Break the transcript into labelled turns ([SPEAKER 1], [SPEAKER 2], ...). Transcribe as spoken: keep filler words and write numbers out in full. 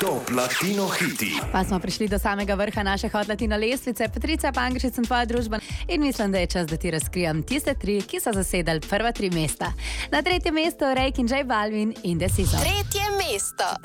[SPEAKER 1] Top Latino hiti.
[SPEAKER 2] Pa smo prišli do samega vrha naše Hot Latino lestvice. Patricija Pangršič sem tvoja družba in mislim, da je čas, da ti razkrijem tiste tri, ki so zasedali prva tri mesta. Na tretjem mestu Rake in J Balvin in Deciso.
[SPEAKER 3] Tretje mesto.